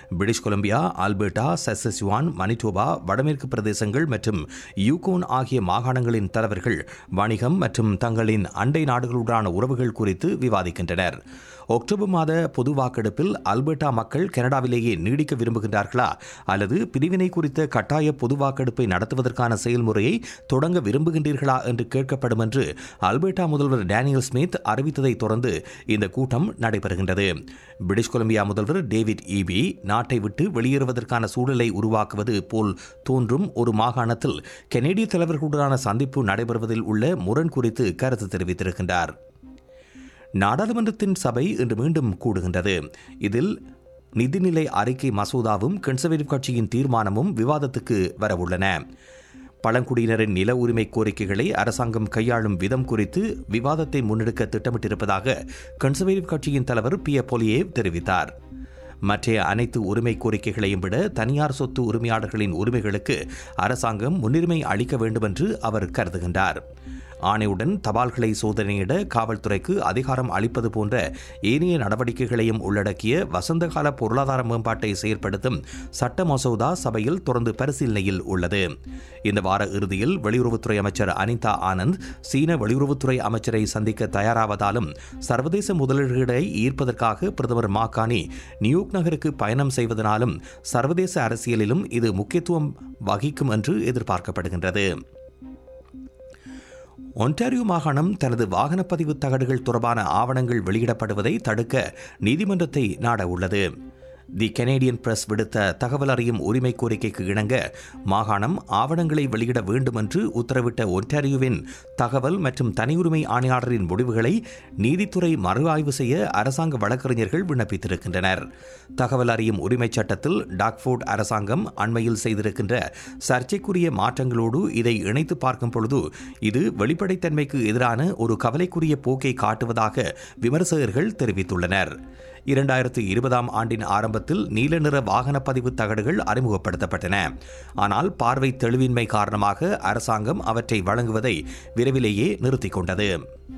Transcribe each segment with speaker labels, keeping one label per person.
Speaker 1: British Columbia, Alberta, Saskatchewan, Manitoba, வடமேற்கு பிரதேசங்கள் மற்றும் யூகோன் ஆகிய மாகாணங்களின் தலைவர்கள் வணிகம் மற்றும் தங்களின் அண்டை நாடுகளுடனான உறவுகள் குறித்து விவாதிக்கின்றனர். அக்டோபர் மாத பொது வாக்கெடுப்பில் அல்பர்டா மக்கள் கனடாவிலேயே நீடிக்க விரும்புகின்றார்களா அல்லது பிரிவினை குறித்த கட்டாய பொது வாக்கெடுப்பை நடத்துவதற்கான செயல்முறையை தொடங்க விரும்புகின்றீர்களா என்று கேட்கப்படும் என்று அல்பர்டா முதல்வர் டேனியல் ஸ்மித் அறிவித்ததை தொடர்ந்து இந்த கூட்டம் நடைபெறுகின்றது. பிரிட்டிஷ் கொலம்பியா முதல்வர் டேவிட் ஈபி நாட்டை விட்டு வெளியேறுவதற்கான சூழலை உருவாக்குவது போல் தோன்றும் ஒரு மாகாணத்தில் கனேடிய தலைவர்களுடனான சந்திப்பு நடைபெறுவதில் உள்ள முரண் குறித்து கருத்து தெரிவித்திருக்கின்றார். நாடாளுமன்றத்தின் சபை இன்று மீண்டும் கூடுகின்றது. இதில் நிதிநிலை அறிக்கை மசோதாவும் கன்சர்வேட்டிவ் கட்சியின் தீர்மானமும் விவாதத்துக்கு வரவுள்ளன. பழங்குடியினரின் நில உரிமை கோரிக்கைகளை அரசாங்கம் கையாளும் விதம் குறித்து விவாதத்தை முன்னெடுக்க திட்டமிட்டிருப்பதாக கன்சர்வேட்டிவ் கட்சியின் தலைவர் பியர் பொலியேவ் தெரிவித்தார். மற்ற அனைத்து உரிமை கோரிக்கைகளையும் விட தனியார் சொத்து உரிமையாளர்களின் உரிமைகளுக்கு அரசாங்கம் முன்னுரிமை அளிக்க வேண்டும் என்று அவர் கருதுகின்றார். ஆணையுடன் தபால்களை சோதனையிட காவல்துறைக்கு அதிகாரம் அளிப்பது போன்ற ஏனைய நடவடிக்கைகளையும் உள்ளடக்கிய வசந்தகால பொருளாதார மேம்பாட்டை செயற்படுத்தும் சட்ட மசோதா சபையில் தொடர்ந்து பரிசீலனையில் உள்ளது. இந்த வார இறுதியில் வெளியுறவுத்துறை அமைச்சர் அனிதா ஆனந்த் சீன வெளியுறவுத்துறை அமைச்சரை சந்திக்க தயாராவதாலும் சர்வதேச முதலீடுகளை ஈர்ப்பதற்காக பிரதமர் மாகாணி நியூயார்க் நகருக்கு பயணம் செய்வதனாலும் சர்வதேச அரசியலிலும் இது முக்கியத்துவம் வகிக்கும் என்று எதிர்பார்க்கப்படுகின்றது. ஒன்டாரியோ மாகாணம் தனது வாகனப்பதிவு தகடுகள் தொடர்பான ஆவணங்கள் வெளியிடப்படுவதை தடுக்க நீதிமன்றத்தை நாட உள்ளது. தி கனேடியன் பிரஸ் விடுத்த தகவல் அறியும் உரிமை கோரிக்கைக்கு இணங்க மாகாணம் ஆவணங்களை வெளியிட வேண்டும் என்று உத்தரவிட்ட ஒன்டாரியோவின் தகவல் மற்றும் தனியுரிமை ஆணையாளரின் முடிவுகளை நீதித்துறை மறு ஆய்வு செய்ய அரசாங்க வழக்கறிஞர்கள் விண்ணப்பித்திருக்கின்றனர். தகவல் அறியும் உரிமை சட்டத்தில் டாக்ஃபோர்ட் அரசாங்கம் அண்மையில் செய்திருக்கின்ற சர்ச்சைக்குரிய மாற்றங்களோடு இதை இணைத்து பார்க்கும் பொழுது இது வெளிப்படைத்தன்மைக்கு எதிரான ஒரு கவலைக்குரிய போக்கை காட்டுவதாக விமர்சகர்கள் தெரிவித்துள்ளனர். 2020 ஆண்டின் ஆரம்பத்தில் நீல நிற வாகன பதிவு தகடுகள் அறிமுகப்படுத்தப்பட்டன. ஆனால் பார்வை தெளிவின்மை காரணமாக அரசாங்கம் அவற்றை வழங்குவதை விரைவிலேயே நிறுத்திக் கொண்டது.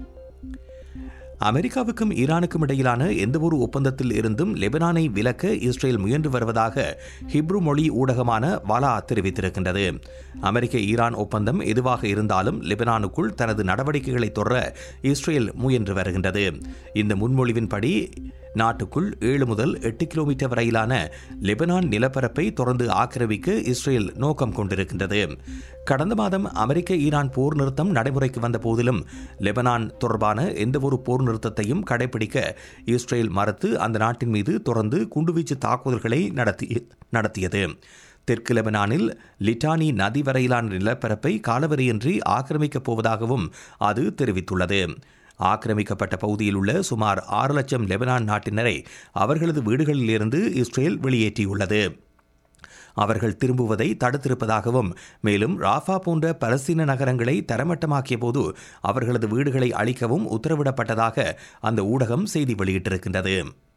Speaker 1: அமெரிக்காவுக்கும் ஈரானுக்கும் இடையிலான எந்தவொரு ஒப்பந்தத்தில் இருந்தும் லெபனானை விலக்க இஸ்ரேல் முயன்று வருவதாக ஹிப்ரு மொழி ஊடகமான வலா தெரிவித்திருக்கின்றது. அமெரிக்க ஈரான் ஒப்பந்தம் எதுவாக இருந்தாலும் லெபனானுக்குள் தனது நடவடிக்கைகளை தொடர இஸ்ரேல் முயன்று வருகின்றது. இந்த முன்மொழிவின்படி நாட்டுக்குள் 7 முதல் 8 கிலோமீட்டர் வரையிலான லெபனான் நிலப்பரப்பை தொடர்ந்து ஆக்கிரமிக்க இஸ்ரேல் நோக்கம் கொண்டிருக்கின்றது. கடந்த மாதம் அமெரிக்க ஈரான் போர் நிறுத்தம் நடைமுறைக்கு வந்த போதிலும் லெபனான் தொடர்பான எந்தவொரு போர் நிறுத்தத்தையும் கடைபிடிக்க இஸ்ரேல் மறுத்து அந்த நாட்டின் மீது தொடர்ந்து குண்டுவீச்சு தாக்குதல்களை நடத்தியது. தெற்கு லெபனானில் லிட்டானி நதி வரையிலான நிலப்பரப்பை காலவரையின்றி ஆக்கிரமிக்கப் போவதாகவும் அது தெரிவித்துள்ளது. ஆக்கிரமிக்கப்பட்ட பகுதியில் உள்ள சுமார் 6 லட்சம் லெபனான் நாட்டினரை அவர்களது வீடுகளிலிருந்து இஸ்ரேல் வெளியேற்றியுள்ளது. அவர்கள் திரும்புவதை தடுத்திருப்பதாகவும் மேலும் ராஃபா போன்ற பலஸ்தீன நகரங்களை தரமட்டமாக்கிய போது அவர்களது வீடுகளை அழிக்கவும் உத்தரவிடப்பட்டதாக அந்த ஊடகம் செய்தி வெளியிட்டிருக்கின்றது.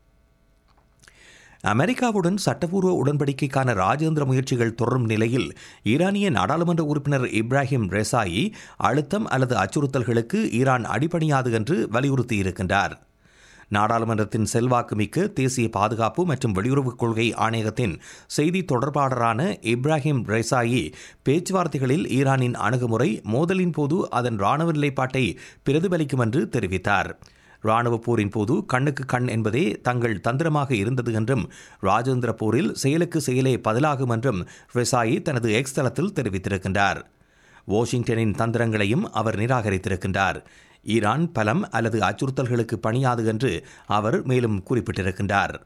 Speaker 1: அமெரிக்காவுடன் சட்டப்பூர்வ உடன்படிக்கைக்கான ராஜேந்திர முயற்சிகள் தொடரும் நிலையில் ஈரானிய நாடாளுமன்ற உறுப்பினர் இப்ராஹிம் ரெசாயி அழுத்தம் அல்லது அச்சுறுத்தல்களுக்கு ஈரான் அடிபணியாது என்று வலியுறுத்தியிருக்கின்றார். நாடாளுமன்றத்தின் செல்வாக்குமிக்க தேசிய பாதுகாப்பு மற்றும் வெளியுறவுக் கொள்கை ஆணையகத்தின் செய்தி தொடர்பாளரான இப்ராஹிம் ரெசாயி பேச்சுவார்த்தைகளில் ஈரானின் அணுகுமுறை மோதலின் போது அதன் இராணுவ நிலைப்பாட்டை பிரதிபலிக்கும் என்று தெரிவித்தார். இராணுவ போரின் போது கண்ணுக்கு கண் என்பதே தங்கள் தந்திரமாக இருந்தது என்றும் ராஜேந்திர போரில் செயலுக்கு செயலே பதிலாகும் என்றும் ரெசாயி தனது எக்ஸ் தளத்தில் தெரிவித்திருக்கின்றார். வாஷிங்டனின் தந்திரங்களையும் அவர் நிராகரித்திருக்கின்றார். ஈரான் பலம் அல்லது அச்சுறுத்தல்களுக்கு பணியாது என்று அவர் மேலும் குறிப்பிட்டிருக்கின்றார்.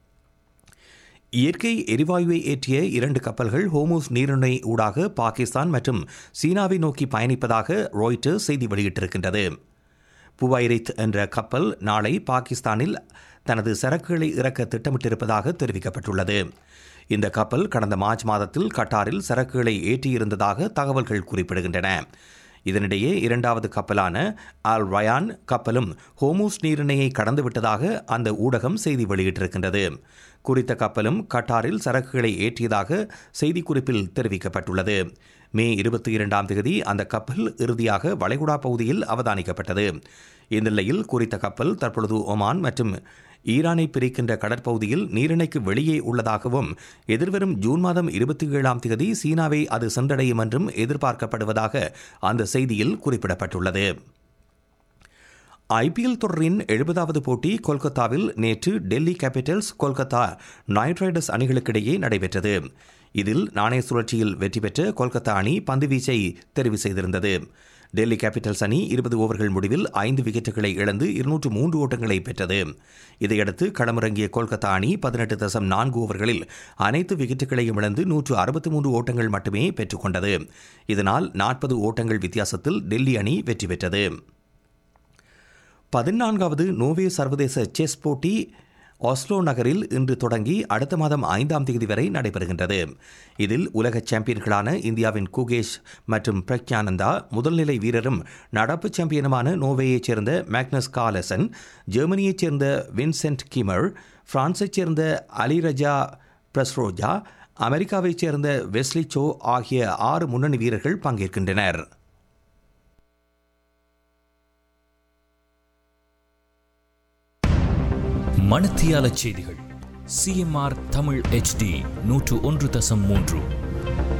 Speaker 1: இயற்கை எரிவாயுவை ஏற்றிய 2 கப்பல்கள் ஹோர்முஸ் நீரிணை ஊடாக பாகிஸ்தான் மற்றும் சீனாவை நோக்கி பயணிப்பதாக ராய்ட்டர்ஸ் செய்தி வெளியிட்டிருக்கின்றது. புவைரித் என்ற கப்பல் நாளை பாகிஸ்தானில் தனது சரக்குகளை இறக்க திட்டமிட்டிருப்பதாக தெரிவிக்கப்பட்டுள்ளது. இந்த கப்பல் கடந்த மார்ச் மாதத்தில் கட்டாரில் சரக்குகளை ஏற்றியிருந்ததாக தகவல்கள் குறிப்பிடுகின்றன. இதனிடையே 2வது கப்பலான அல் ரயான் கப்பலும் ஹோர்முஸ் நீரிணையை கடந்துவிட்டதாக அந்த ஊடகம் செய்தி வெளியிட்டிருக்கின்றது. குறித்த கப்பலும் கட்டாரில் சரக்குகளை ஏற்றியதாக செய்திக்குறிப்பில் தெரிவிக்கப்பட்டுள்ளது. மே 22 அந்த கப்பல் இறுதியாக வளைகுடா பகுதியில் அவதானிக்கப்பட்டது. இந்த நிலையில் குறித்த கப்பல் தற்பொழுது ஒமான் மற்றும் ஈரானை பிரிக்கின்ற கடற்பகுதியில் நீரிணைக்கு வெளியே உள்ளதாகவும் எதிர்வரும் ஜூன் மாதம் 27ஆம் தேதி சீனாவை அது சென்றடையும் என்றும் எதிர்பார்க்கப்படுவதாக அந்த செய்தியில் குறிப்பிடப்பட்டுள்ளது. ஐபிஎல் தொடரின் 70வது போட்டி கொல்கத்தாவில் நேற்று Delhi Capitals Kolkata night Riders அணிகளுக்கிடையே நடைபெற்றது. இதில் நாணய சுழற்சியில் வெற்றி பெற்ற கொல்கத்தா அணி பந்துவீச்சை தெரிவு செய்திருந்தது. டெல்லி கேபிட்டல்ஸ் அணி 20 ஓவர்கள் முடிவில் 5 விக்கெட்டுகளை இழந்து 203 ஓட்டங்களை பெற்றது. இதையடுத்து களமிறங்கிய கொல்கத்தா அணி 18.4 ஓவர்களில் அனைத்து விக்கெட்டுகளையும் இழந்து 163 ஓட்டங்கள் மட்டுமே பெற்றுக் கொண்டது. இதனால் 40 ஓட்டங்கள் வித்தியாசத்தில் டெல்லி அணி வெற்றி பெற்றது. 14வது நோவே சர்வதேச செஸ் போட்டி ஆஸ்லோ நகரில் இன்று தொடங்கி அடுத்த மாதம் 5ஆம் தேதி வரை நடைபெறுகின்றது. இதில் உலக சாம்பியன்களான இந்தியாவின் குகேஷ் மற்றும் பிரக்யானந்தா, முதல்நிலை வீரரும் நடப்பு சாம்பியனுமான நோர்வேயைச் சேர்ந்த மேக்னஸ் கார்லசன், ஜெர்மனியைச் சேர்ந்த வின்சென்ட் கிமர், பிரான்ஸைச் சேர்ந்த அலிரஜா பிரஸ்ரோஜா, அமெரிக்காவைச் சேர்ந்த வெஸ்லி சோ ஆகிய 6 முன்னணி வீரர்கள் பங்கேற்கின்றனர்.
Speaker 2: மணத்தியால செய்திகள் CMR தமிழ் HD 101.3